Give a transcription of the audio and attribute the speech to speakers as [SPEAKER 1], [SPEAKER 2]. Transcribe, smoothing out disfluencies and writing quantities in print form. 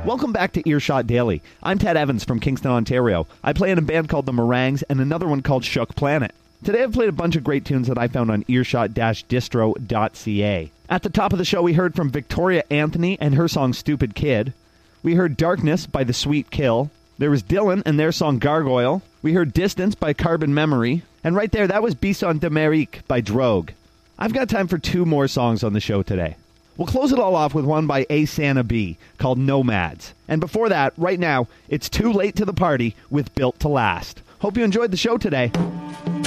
[SPEAKER 1] Welcome back to Earshot Daily. I'm Ted Evans from Kingston, Ontario. I play in a band called The Meringues and another one called Shook Planet. Today I've played a bunch of great tunes that I found on earshot-distro.ca. At the top of the show, we heard from Victoria Anthony and her song Stupid Kid. We heard Darkness by The Sweet Kill. There was Dylan and their song Gargoyle. We heard Distance by Carbon Memory. And right there, that was Bison d'Amérique by Drogue. I've got time for two more songs on the show today. We'll close it all off with one by A. Santa B called Nomads. And before that, right now, it's Too Late to the Party with Built to Last. Hope you enjoyed the show today.